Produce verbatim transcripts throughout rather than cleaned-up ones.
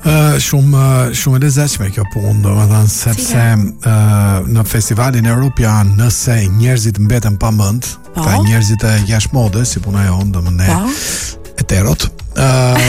Uh, shumë uh, shumë e lezetshme kjo punë, domethënë sepse uh, në festivalin evropian nëse njerëzit mbeten pa mend, ka njerëzit e jashtë modes, si puna jonë, domethënë eterot. Uh,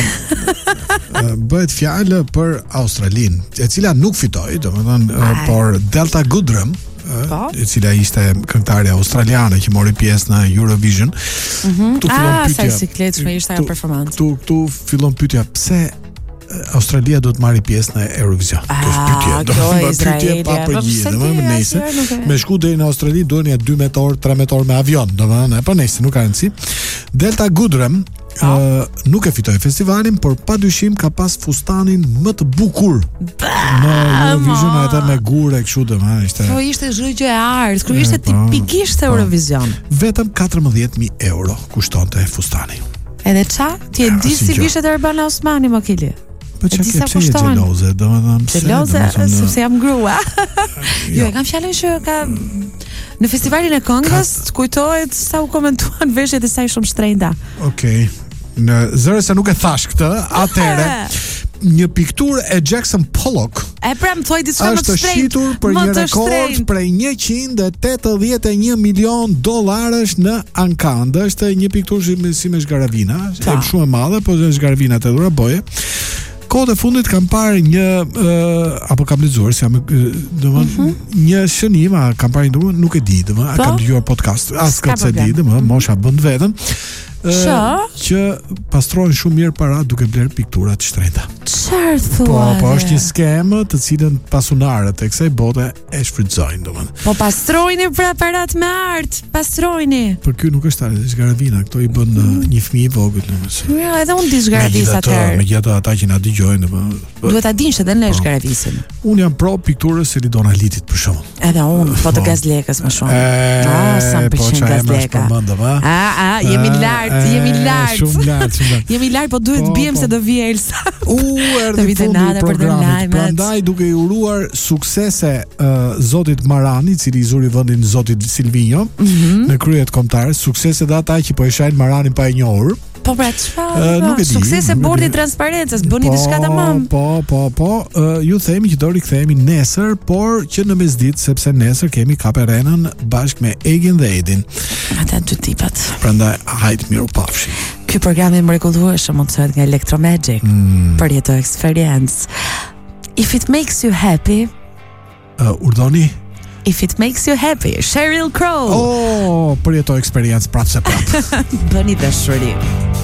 uh, bëhet fjalë për Australinë, e cila nuk fitoi, domethënë, uh, por Delta Goodrem, uh, e cila ishte këngëtarja australiane që mori pjesë në Eurovision. Mm-hmm. Tu fillon ah, pyetja. Sa sikletshme ishte ajo performancë. Tu tu fillon pyetja, pse Australia do të marrë pjesë në Eurovision. Kjo është pyetje, do të thotë pyetje pa përgjigje, domethënë nëse me shku deri në Australi duhen ja dy metor, tre metor me avion, domethënë, po nëse nuk ka rëndësi. Delta Goodrem Uh, nuk e fitoi festivalin, por padyshim ka pas fustanin më të bukur në Eurovision, atë me gure kështu domethënë ishte. Po ishte zhgjë e art, kur ishte tipikisht Eurovision. Vetëm katërmbëdhjetë mijë euro kushtonte fustani. Edhe ça? Ti e di si vishet Erbana Osmani më kili? Po çka ke pse je xheloze, domethënë pse? Xheloze sepse jam grua. Jo, e kam fjalën që ka në festivalin e këngës kujtohet sa u komentuan veshjet e saj shumë shtrenjta. Okej. Në zëre se nuk e thash këtë, atëre një pikturë e Jackson Pollock e pra më thoj diçka më të shtrenjtë, është shitur për një rekord prej njëqind e tetëdhjetë e një milion dollarësh në Ankara. Është një pikturë si me zgaravina, e shumë e madhe, po zgaravina të dhura boje. Kohët e fundit kam parë një uh, apo kam lexuar se jam domethënë mm-hmm. një shënim, a kam parë ndonjë, nuk e di, domethënë, a kam dëgjuar podcast, as këtë se di, domethënë, mosha bën vetëm. Uh, që pastrojnë shumë mirë para duke bler piktura të shtrenjta. Çfarë thua? Po, po është një skemë të cilën pasunarët e kësaj bote e shfrytëzojnë, domethënë. Po pastrojni pra parat me art, pastrojni. Por ky nuk është zgaravina, këto i bën mm. një fëmijë i vogël, domethënë. Ja, edhe unë di zgaravis atëherë. Megjithatë ata që na dëgjojnë, domethënë. Duhet ta dinsh edhe ne zgaravisin. Unë jam pro pikturës së Lidona Litit për shkakun. Edhe unë foto gazlekës më shumë. Ah, sa më pëlqen gazleka. Ah, ah, jemi lart. Jemi lart. Shumë lart, shumë lart. Jemi lart, po duhet të bijem se do vi Elsa. U erdhi fundi i programit. Prandaj duke i uruar suksese uh, zotit Marani, i cili i zuri vendin zotit Silvinjo mm-hmm. në kryet kombëtare, suksese dhe ata që po e shohin Maranin pa e njohur. Po pra çfarë? Uh, Sukses e bordi transparencës, bëni diçka tamam. Po, po, po, uh, ju themi që do rikthehemi nesër, por që në mesditë, sepse nesër kemi Kaperenën bashkë me Egin dhe Edin. Ata dy tipat. Prandaj hajt mirupafshi. Ky program i mrekullueshëm mundsohet nga Electromagic. Mm. Për jeto experience. If it makes you happy, uh, urdhoni. If it makes you happy, Sheryl Crow. Oh, për jeto experience prapë se prapë. Bëni dashuri.